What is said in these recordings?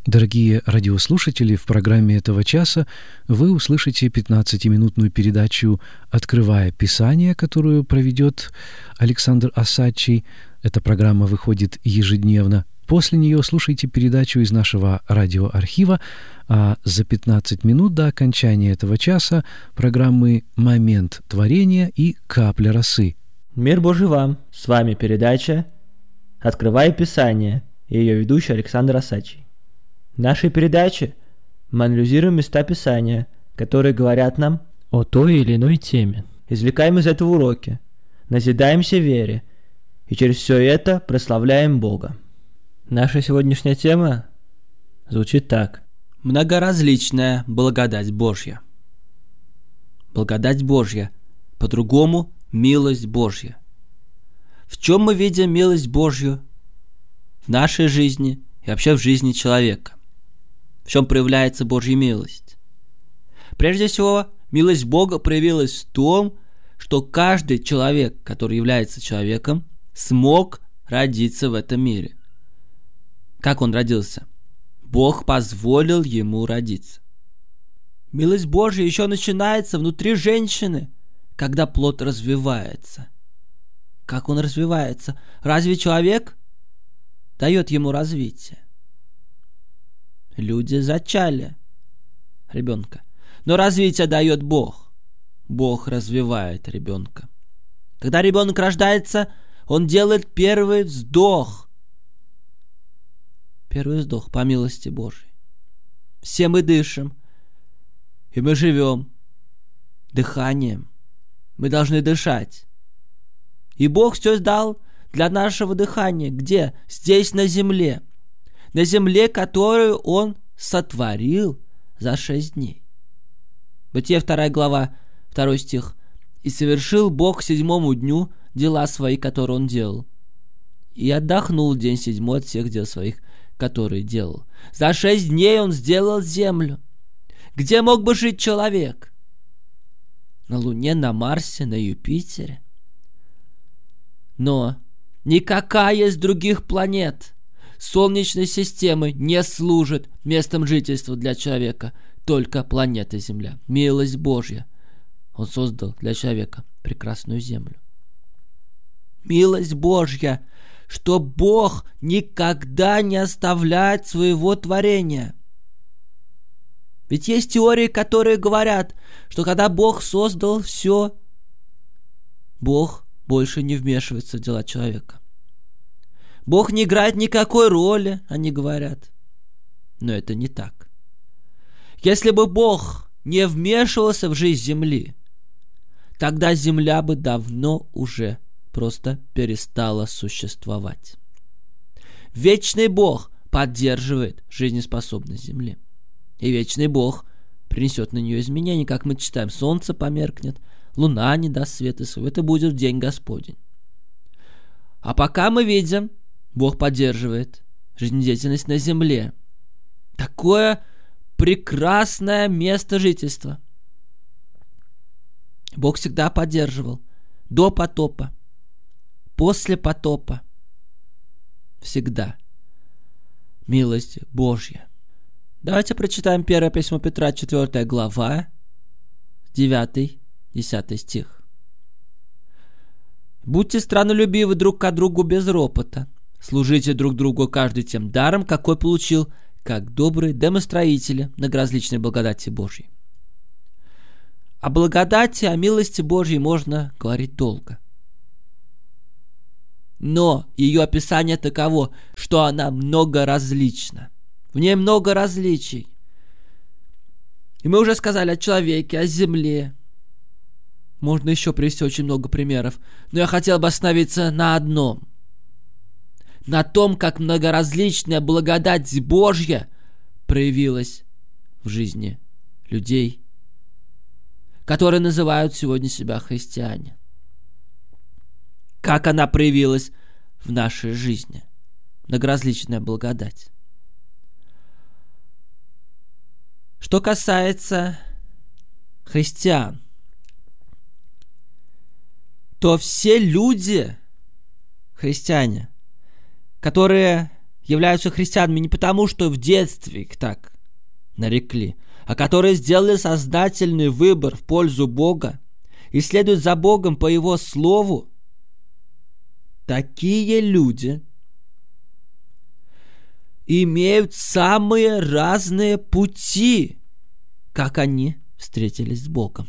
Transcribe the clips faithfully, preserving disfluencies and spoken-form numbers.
Дорогие радиослушатели, в программе этого часа вы услышите пятнадцатиминутную передачу «Открывая Писание», которую проведет Александр Осадчий. Эта программа выходит ежедневно. После нее слушайте передачу из нашего радиоархива, а за пятнадцать минут до окончания этого часа программы «Момент творения» и «Капля росы». Мир Божий вам! С вами передача «Открывая Писание» и ее ведущий Александр Осадчий. В нашей передаче мы анализируем места Писания, которые говорят нам о той или иной теме. Извлекаем из этого уроки, назидаемся вере и через все это прославляем Бога. Наша сегодняшняя тема звучит так. Многоразличная благодать Божья. Благодать Божья, по-другому милость Божья. В чем мы видим милость Божью в нашей жизни и вообще в жизни человека? В чем проявляется Божья милость? Прежде всего, милость Бога проявилась в том, что каждый человек, который является человеком, смог родиться в этом мире. Как он родился? Бог позволил ему родиться. Милость Божья еще начинается внутри женщины, когда плод развивается. Как он развивается? Разве человек дает ему развитие? Люди зачали ребенка, но развитие дает Бог. Бог развивает ребенка. Когда ребенок рождается, он делает первый вздох. Первый вздох по милости Божьей. Все мы дышим, и мы живем дыханием. Мы должны дышать. И Бог все дал для нашего дыхания. Где? Здесь, на земле. На земле, которую Он сотворил за шесть дней. Бытие вторая глава, второй стих. «И совершил Бог к седьмому дню дела свои, которые Он делал. И отдохнул день седьмой от всех дел своих, которые делал». За шесть дней Он сделал землю. Где мог бы жить человек? На Луне, на Марсе, на Юпитере. Но никакая из других планет Солнечной системы не служит местом жительства для человека, только планета Земля. Милость Божья. Он создал для человека прекрасную Землю. Милость Божья, что Бог никогда не оставляет своего творения. Ведь есть теории, которые говорят, что когда Бог создал все, Бог больше не вмешивается в дела человека. Бог не играет никакой роли, они говорят. Но это не так. Если бы Бог не вмешивался в жизнь земли, тогда земля бы давно уже просто перестала существовать. Вечный Бог поддерживает жизнеспособность земли. И вечный Бог принесет на нее изменения, как мы читаем. Солнце померкнет, луна не даст света своего. Это будет в день Господень. А пока мы видим, Бог поддерживает жизнедеятельность на земле. Такое прекрасное место жительства. Бог всегда поддерживал. До потопа, после потопа. Всегда. Милость Божья. Давайте прочитаем первое письмо Петра, четвёртая глава, девятый-десятый стих. «Будьте страннолюбивы друг к другу без ропота. Служите друг другу каждый тем даром, какой получил, как добрые домостроители многоразличной благодати Божьей». О благодати, о милости Божьей можно говорить долго. Но ее описание таково, что она многоразлична. В ней много различий. И мы уже сказали о человеке, о земле. Можно еще привести очень много примеров. Но я хотел бы остановиться на одном. На том, как многоразличная благодать Божья проявилась в жизни людей, которые называют сегодня себя христиане. Как она проявилась в нашей жизни. Многоразличная благодать. Что касается христиан, то все люди, христиане, которые являются христианами не потому, что в детстве их так нарекли, а которые сделали сознательный выбор в пользу Бога и следуют за Богом по Его Слову, такие люди имеют самые разные пути, как они встретились с Богом.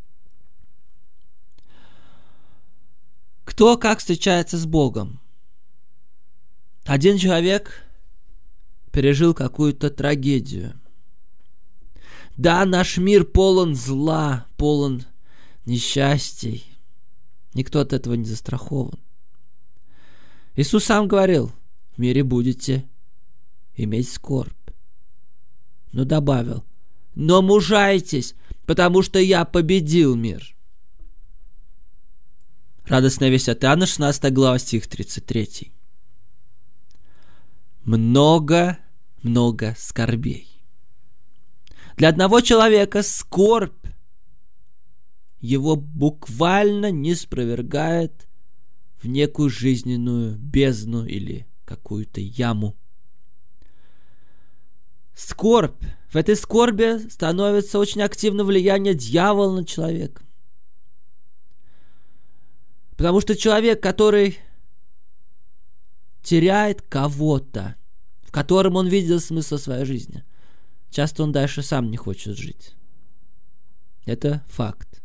Кто как встречается с Богом? Один человек пережил какую-то трагедию. Да, наш мир полон зла, полон несчастий. Никто от этого не застрахован. Иисус сам говорил: в мире будете иметь скорбь. Но добавил: но мужайтесь, потому что я победил мир. Радостная весть от Иоанна, шестнадцатая глава, стих тридцать три. Много-много скорбей. Для одного человека скорбь его буквально ниспровергает в некую жизненную бездну или какую-то яму. Скорбь. В этой скорби становится очень активно влияние дьявола на человека. Потому что человек, который теряет кого-то, в котором он видел смысл своей жизни, часто он дальше сам не хочет жить. Это факт.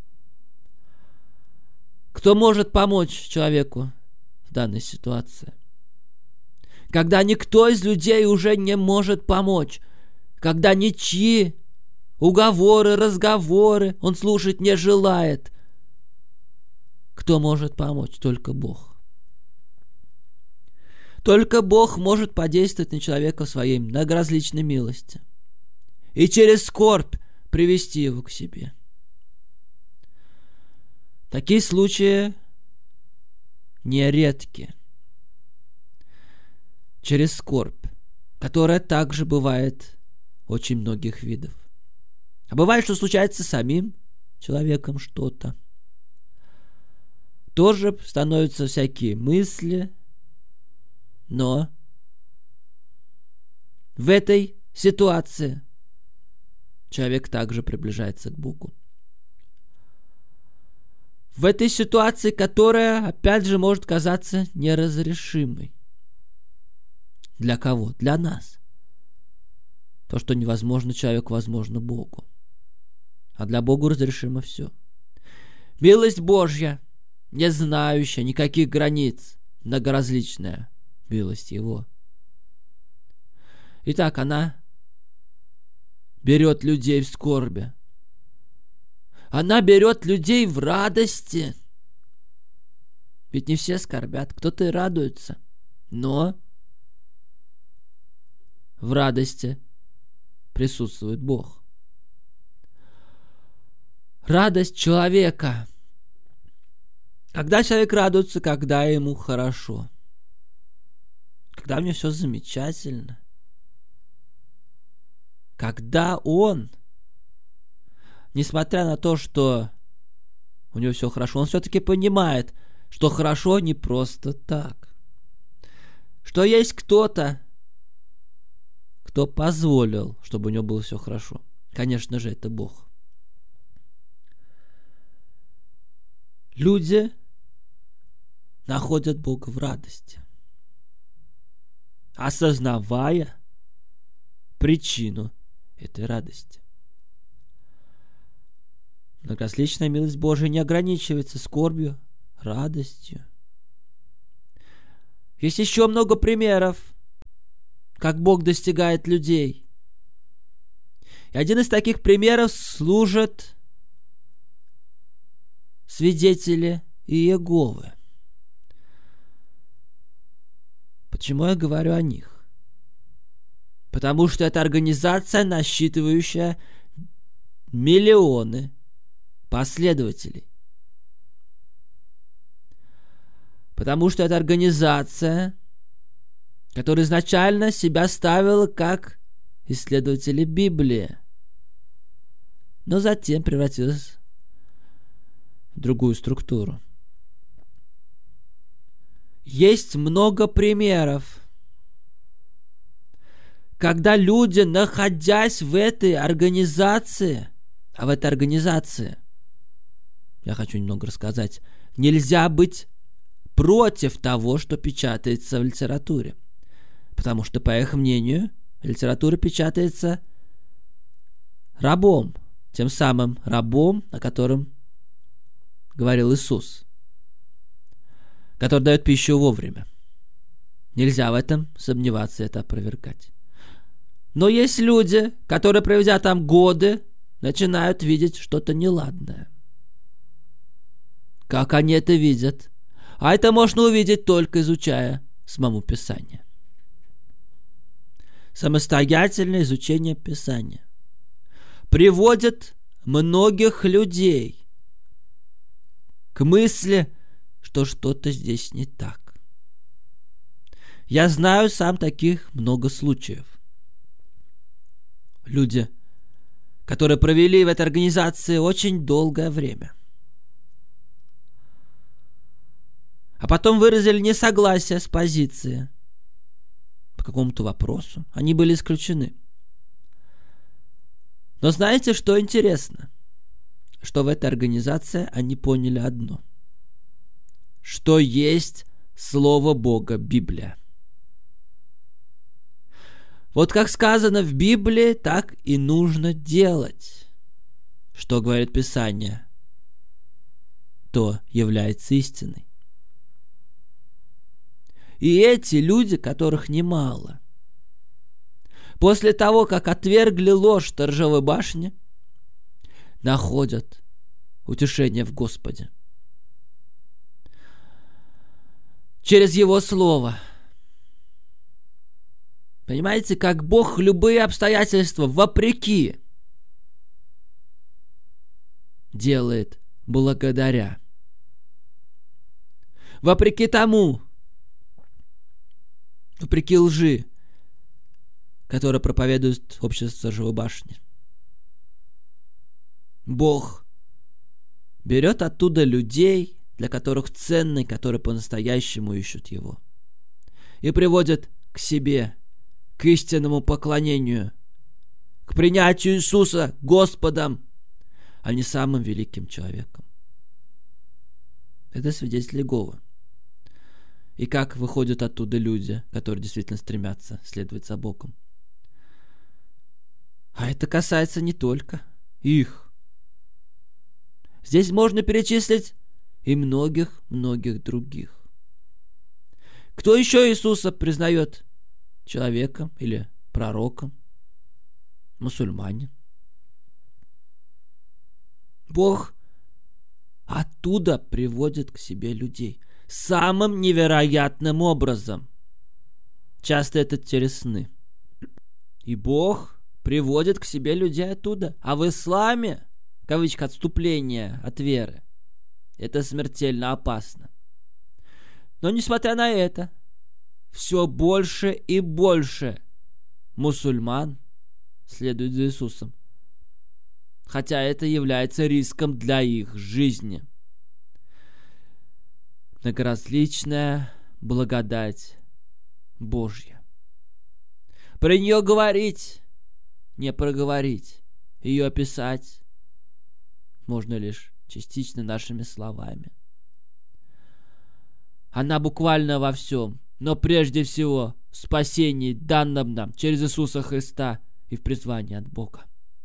Кто может помочь человеку в данной ситуации? Когда никто из людей уже не может помочь, когда ничьи уговоры, разговоры он слушать не желает, кто может помочь? Только Бог. Только Бог может подействовать на человека в своей многоразличной милости и через скорбь привести его к себе. Такие случаи нередки. Через скорбь, которая также бывает очень многих видов. А бывает, что случается с самим человеком что-то. Тоже становятся всякие мысли, но в этой ситуации человек также приближается к Богу. В этой ситуации, которая, опять же, может казаться неразрешимой. Для кого? Для нас. То, что невозможно человеку, возможно Богу. А для Бога разрешимо все. Милость Божья, не знающая никаких границ, многоразличная милость Его. Итак, она берет людей в скорби. Она берет людей в радости. Ведь не все скорбят, кто-то и радуется. Но в радости присутствует Бог. Радость человека. Когда человек радуется, когда ему хорошо. Когда у него все замечательно. Когда он, несмотря на то, что у него все хорошо, он все-таки понимает, что хорошо не просто так. Что есть кто-то, кто позволил, чтобы у него было все хорошо. Конечно же, это Бог. Люди находят Бога в радости, осознавая причину этой радости. Многоразличная милость Божия не ограничивается скорбью, радостью. Есть еще много примеров, как Бог достигает людей. И один из таких примеров служат свидетели Иеговы. Почему я говорю о них? Потому что это организация, насчитывающая миллионы последователей. Потому что это организация, которая изначально себя ставила как исследователи Библии, но затем превратилась в другую структуру. Есть много примеров, когда люди, находясь в этой организации, а в этой организации, я хочу немного рассказать, нельзя быть против того, что печатается в литературе. Потому что, по их мнению, литература печатается рабом, тем самым рабом, о котором говорил Иисус, который дает пищу вовремя. Нельзя в этом сомневаться, это опровергать. Но есть люди, которые, проведя там годы, начинают видеть что-то неладное. Как они это видят? А это можно увидеть, только изучая самому Писание. Самостоятельное изучение Писания приводит многих людей к мысли, что что-то здесь не так. Я знаю сам таких много случаев. Люди, которые провели в этой организации очень долгое время, а потом выразили несогласие с позицией по какому-то вопросу, они были исключены. Но знаете, что интересно? Что в этой организации они поняли одно: что есть Слово Бога, Библия. Вот как сказано в Библии, так и нужно делать. Что говорит Писание, то является истиной. И эти люди, которых немало, после того, как отвергли ложь сторожевой башни, находят утешение в Господе. Через Его Слово. Понимаете, как Бог любые обстоятельства вопреки делает благодаря. Вопреки тому, вопреки лжи, которая проповедует общество сторожевой башни. Бог берет оттуда людей, для которых ценны, которые по-настоящему ищут Его, и приводит к себе, к истинному поклонению, к принятию Иисуса Господом, а не самым великим человеком. Это свидетель Иеговы. И как выходят оттуда люди, которые действительно стремятся следовать за Богом. А это касается не только их. Здесь можно перечислить и многих-многих других. Кто еще Иисуса признает человеком или пророком? Мусульмане. Бог оттуда приводит к себе людей самым невероятным образом. Часто это через сны. И Бог приводит к себе людей оттуда. А в исламе, в кавычках, отступление от веры, это смертельно опасно. Но несмотря на это, все больше и больше мусульман следуют за Иисусом, хотя это является риском для их жизни. Многоразличная благодать Божья. Про нее говорить, не проговорить. Ее описать можно лишь частично нашими словами. Она буквально во всем, но прежде всего в спасении, данном нам через Иисуса Христа и в призвании от Бога.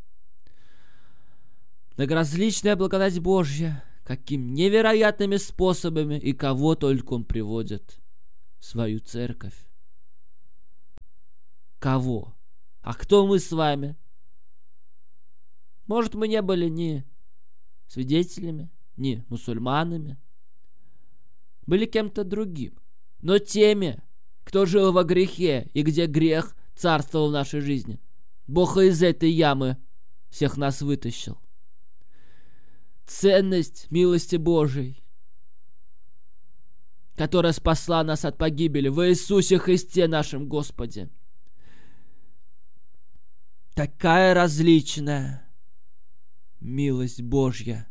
Многоразличная благодать Божья, каким невероятными способами и кого только Он приводит в свою церковь. Кого? А кто мы с вами? Может, мы не были ни свидетелями, ни мусульманами, были кем-то другим, но теми, кто жил во грехе и где грех царствовал в нашей жизни. Бог из этой ямы всех нас вытащил. Ценность милости Божией, которая спасла нас от погибели в Иисусе Христе нашем Господе. Такая различная милость Божья,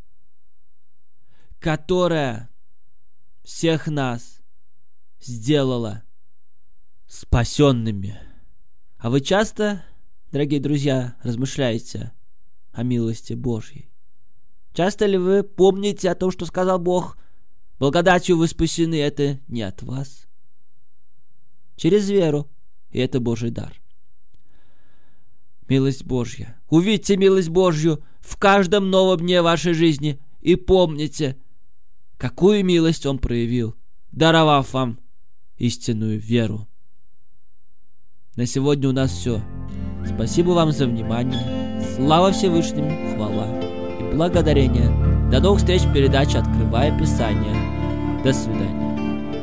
которая всех нас сделала спасенными А вы часто, дорогие друзья, размышляете о милости Божьей? Часто ли вы помните о том, что сказал Бог? Благодатью вы спасены, это не от вас. Через веру, и это Божий дар. Милость Божья. Увидьте милость Божью в каждом новом дне вашей жизни и помните, какую милость Он проявил, даровав вам истинную веру. На сегодня у нас все. Спасибо вам за внимание. Слава Всевышнему, хвала и благодарение. До новых встреч в передаче «Открывая Писание». До свидания.